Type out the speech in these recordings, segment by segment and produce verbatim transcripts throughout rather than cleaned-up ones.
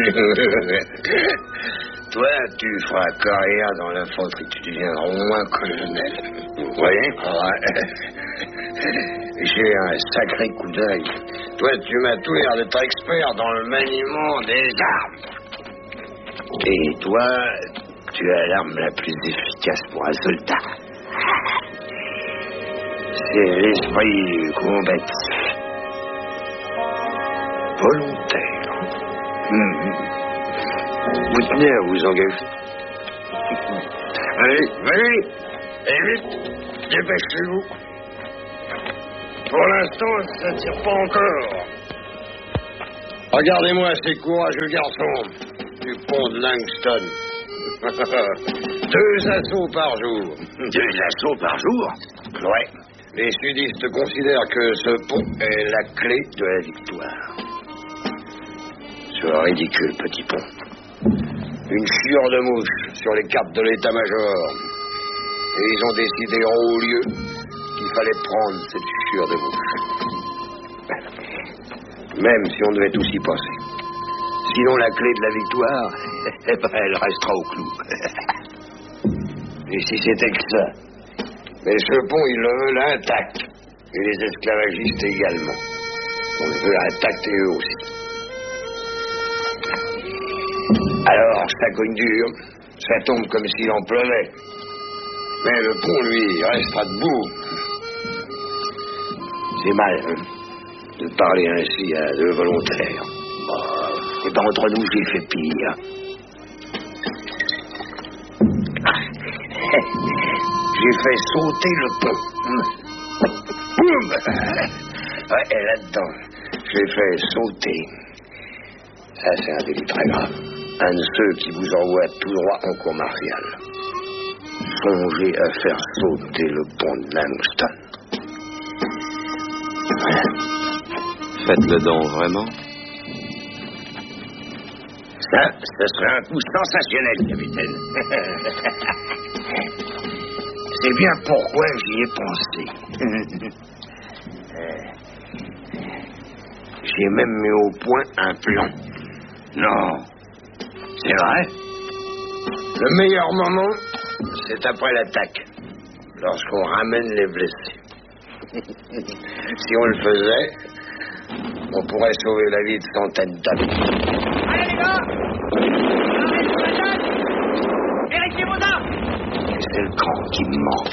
Toi, tu feras carrière dans l'infanterie, tu deviendras au moins colonel. Vous voyez? Ouais. J'ai un sacré coup d'œil. Toi, tu m'as tout l'air d'être expert dans le maniement des armes. Et toi, tu as l'arme la plus efficace pour un soldat. C'est l'esprit combatif. Volontaire. Mmh. Vous tenez à vous engager. Allez, allez, et vite, dépêchez-vous. Pour l'instant, ça ne tire pas encore. Regardez-moi ces courageux garçons du pont de Langston. Deux assauts par jour. Deux assauts par jour? Ouais. Les sudistes considèrent que ce pont est la clé de la victoire. Ce ridicule petit pont. Une chiure de mouche sur les cartes de l'état-major. Et ils ont décidé en haut lieu qu'il fallait prendre cette chiure de mouche. Même si on devait tous y passer. Sinon, la clé de la victoire, eh ben, elle restera au clou. Et si c'était que ça? Mais ce pont, il le veut intact. Et les esclavagistes également. On le veut intact et eux aussi. Alors, ça cogne dur. Ça tombe comme s'il en pleuvait. Mais le pont, lui, restera debout. C'est mal, hein, de parler ainsi à deux volontaires. Oh, et ben entre nous, j'ai fait pire. J'ai fait sauter le pont. Boum! Ouais, et là-dedans, j'ai fait sauter. Ça, c'est un délit très grave. Un de ceux qui vous envoie tout droit en cour martiale. Songez à faire sauter le pont de Langston. Faites-le donc, vraiment? Ça, ce serait un coup sensationnel, capitaine. C'est bien pourquoi j'y ai pensé. J'ai même mis au point un plan. Non. C'est vrai? Le meilleur moment, c'est après l'attaque. Lorsqu'on ramène les blessés. Si on le faisait, on pourrait sauver la vie de centaines d'amis. Allez les gars! Arrête l'attaque! Vérifiez vos armes! C'est le cran qui me manque.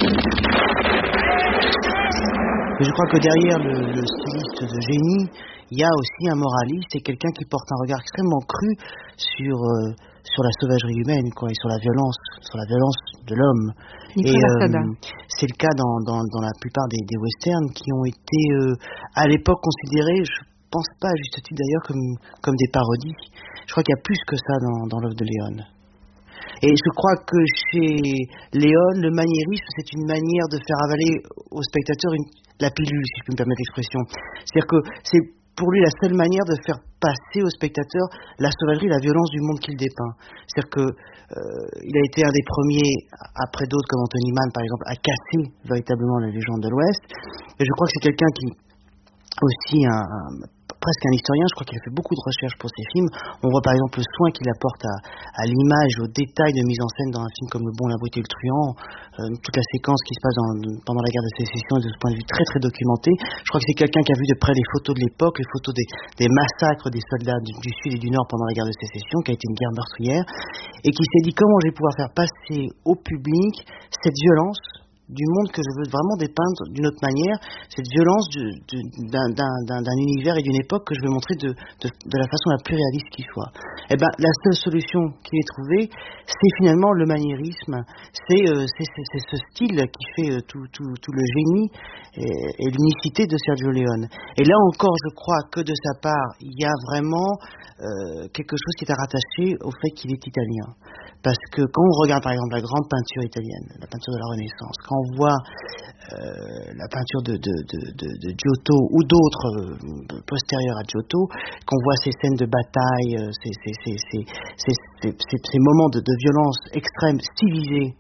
Mais je crois que derrière le, le styliste de génie, il y a aussi un moraliste et quelqu'un qui porte un regard extrêmement cru sur, euh, sur la sauvagerie humaine, quoi, et sur la violence, sur la violence de l'homme. Et euh, c'est le cas dans, dans, dans la plupart des, des westerns qui ont été euh, à l'époque considérés, je pense pas à juste titre d'ailleurs, comme, comme des parodies. Je crois qu'il y a plus que ça dans, dans l'œuvre de Léon. Et je crois que chez Léon, le maniérisme, c'est une manière de faire avaler au spectateur une, la pilule, si je peux me permettre l'expression. C'est-à-dire que c'est pour lui la seule manière de faire passer au spectateur la sauvagerie, la violence du monde qu'il dépeint. C'est-à-dire que euh, il a été un des premiers, après d'autres comme Anthony Mann par exemple, à casser véritablement la légende de l'Ouest. Et je crois que c'est quelqu'un qui aussi un, un presque un historien, je crois qu'il a fait beaucoup de recherches pour ses films. On voit par exemple le soin qu'il apporte à, à l'image, au détail de mise en scène dans un film comme Le Bon, la Brute et le Truand, euh, toute la séquence qui se passe dans, pendant la guerre de sécession est de ce point de vue très très documenté. Je crois que c'est quelqu'un qui a vu de près les photos de l'époque, les photos des, des massacres des soldats du, du Sud et du Nord pendant la guerre de sécession, qui a été une guerre meurtrière, et qui s'est dit comment je vais pouvoir faire passer au public cette violence du monde que je veux vraiment dépeindre d'une autre manière, cette violence de, de, d'un, d'un, d'un univers et d'une époque que je veux montrer de, de, de la façon la plus réaliste qui soit. Et ben, la seule solution qu'il ait trouvée, c'est finalement le maniérisme, c'est, euh, c'est, c'est, c'est ce style qui fait euh, tout, tout, tout le génie et, et l'unicité de Sergio Leone. Et là encore, je crois que de sa part, il y a vraiment euh, quelque chose qui est rattaché au fait qu'il est italien. Parce que quand on regarde par exemple la grande peinture italienne, la peinture de la Renaissance, quand on voit euh, la peinture de, de, de, de, de Giotto ou d'autres euh, postérieurs à Giotto, qu'on voit ces scènes de bataille, euh, ces, ces, ces, ces, ces, ces, ces, ces moments de, de violence extrême stylisés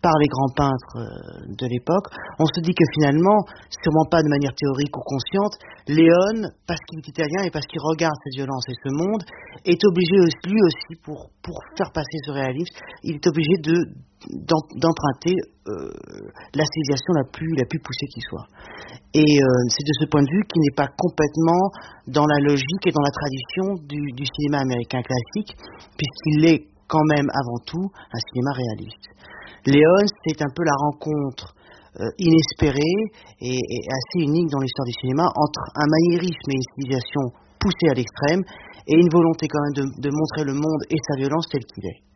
par les grands peintres de l'époque, on se dit que finalement, sûrement pas de manière théorique ou consciente, Léon, parce qu'il est italien et parce qu'il regarde cette violence et ce monde, est obligé lui aussi, pour, pour faire passer ce réalisme, il est obligé de, d'emprunter euh, la civilisation la plus, la plus poussée qui soit. Et euh, c'est de ce point de vue qu'il n'est pas complètement dans la logique et dans la tradition du, du cinéma américain classique, puisqu'il est quand même avant tout un cinéma réaliste. Léon, c'est un peu la rencontre euh, inespérée et, et assez unique dans l'histoire du cinéma entre un maniérisme et une civilisation poussée à l'extrême et une volonté quand même de, de montrer le monde et sa violence tel qu'il est.